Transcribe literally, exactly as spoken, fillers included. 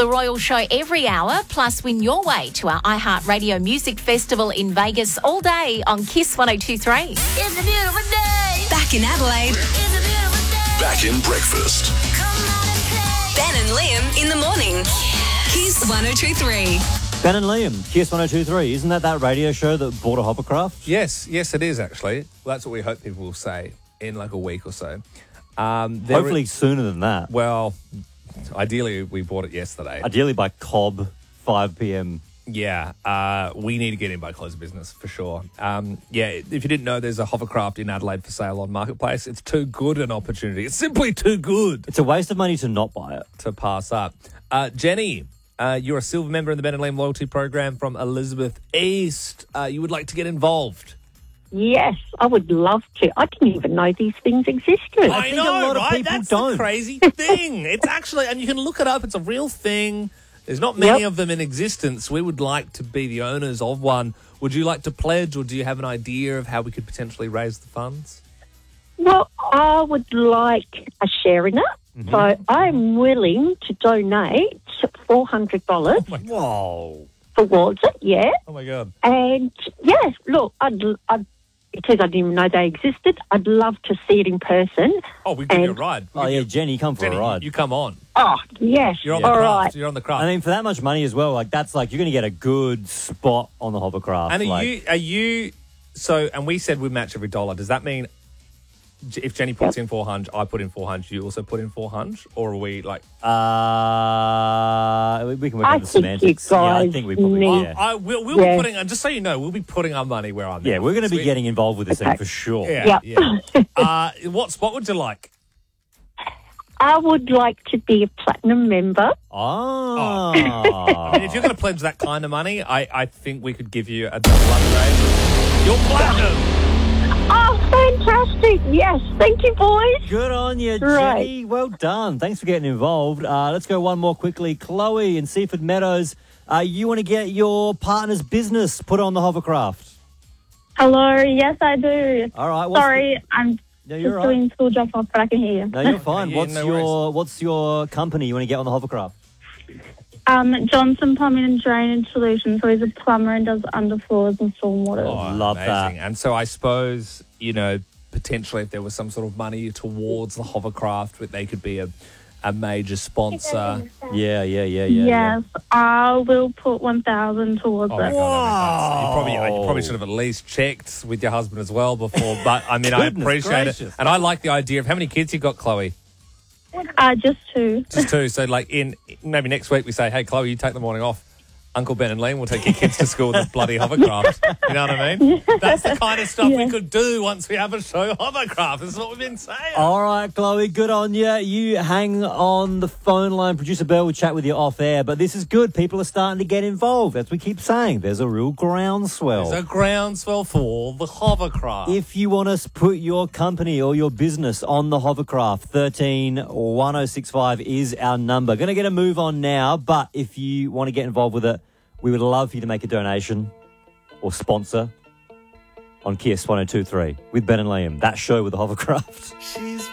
the Royal Show every hour, plus win your way to our iHeartRadio Music Festival in Vegas all day on Kiss one oh two three. It's a beautiful day. Back in Adelaide. It's a beautiful day. Back in breakfast. Come on and play. Ben and Liam in the morning. Kiss one oh two three. Ben and Liam, Kiss one oh two three. Isn't that that radio show that bought a hovercraft? Yes, yes, it is actually. Well, that's what we hope people will say in like a week or so. Um, there Hopefully is- sooner than that. well, ideally we bought it yesterday. Ideally by Cobb, five p.m. Yeah, uh, we need to get in by close of business for sure. Um, yeah, if you didn't know, there's a hovercraft in Adelaide for sale on Marketplace. It's too good an opportunity. It's simply too good It's a waste of money to not buy it. to pass up. Uh, Jenny, uh, you're a silver member in the Ben and Liam Loyalty Program from Elizabeth East. Uh, you would like to get involved. Yes, I would love to. I didn't even know these things existed. I think a lot of right? people That's don't. the crazy thing. It's actually, and you can look it up. It's a real thing. There's not many Yep. of them in existence. We would like to be the owners of one. Would you like to pledge, or do you have an idea of how we could potentially raise the funds? Well, I would like a share in it. Mm-hmm. So I'm willing to donate four hundred dollars Whoa. towards it, yeah. Oh my God. And, yeah, look, I'd, I'd, because I didn't even know they existed, I'd love to see it in person. Oh, we give you a And- ride. Oh, yeah, Jenny, come for Jenny, a ride. you come on. Oh, yes. You're on All the right. craft. You're on the craft. I mean, for that much money as well, like, that's like, you're going to get a good spot on the hovercraft. and are like, you, are you, so, and we said we'd match every dollar. Does that mean J- if Jenny puts in four hundred, I put in four hundred, you also put in four hundred? Or are we like, Uh, we- we can work I out the think you semantics. Yeah, I guys think we probably, need- yeah. I will, we'll Yeah. be putting, and just so you know, we'll be putting our money where our mouth Yeah, we're going to be is. getting involved with this thing Okay. for sure. Yeah, Yep. yeah. uh, what, what would you like? I would like to be a platinum member. Oh. I mean, if you're going to pledge that kind of money, I, I think we could give you a double upgrade. You're platinum. Oh, fantastic. Yes. Thank you, boys. Good on you, Right. Jenny. Well done. Thanks for getting involved. Uh, let's go one more quickly. Chloe in Seaford Meadows, uh, you want to get your partner's business put on the hovercraft? Hello, yes I do. All right. What's Sorry, I'm The, no, just you're all right. doing school drop off, but I can hear you. No, you're fine. Yeah, What's no your What's your company you want to get on the hovercraft? Um, Johnson Plumbing and Drainage Solutions. So he's a plumber and does underfloors and stormwater. Oh, Love amazing. that. And so I suppose, you know, potentially if there was some sort of money towards the hovercraft, that they could be a, a major sponsor. Yeah, yeah, yeah, yeah. yes, I will put one thousand towards Oh my it. God, I mean, that's- you probably, you probably should have at least checked with your husband as well before. But I mean, I Goodness appreciate it, gracious. and I like the idea of how many kids you got, Chloe. Uh, just two. Just two. So like in maybe next week we say, hey, Chloe, you take the morning off. Uncle Ben and Liam will take your kids to school with the bloody hovercraft. You know what I mean? That's the kind of stuff we Yeah. could do once we have a show hovercraft. This is what we've been saying. All right, Chloe, good on you. You hang on the phone line. Producer Bell will chat with you off air, but this is good. People are starting to get involved. As we keep saying, there's a real groundswell. There's a groundswell for the hovercraft. If you want to put your company or your business on the hovercraft, thirteen one oh six five is our number. Going to get a move on now, but if you want to get involved with it, we would love for you to make a donation or sponsor on Kiss one oh two three with Ben and Liam, that show with the hovercraft. She's